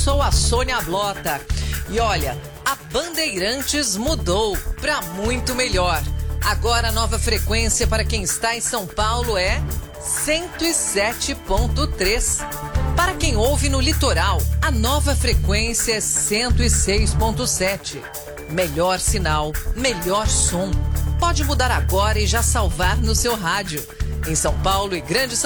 sou a Sônia Blota. E olha, a Bandeirantes mudou para muito melhor. Agora a nova frequência para quem está em São Paulo é 107.3. Para quem ouve no litoral, a nova frequência é 106.7. Melhor sinal, melhor som. Pode mudar agora e já salvar no seu rádio. Em São Paulo e Grande São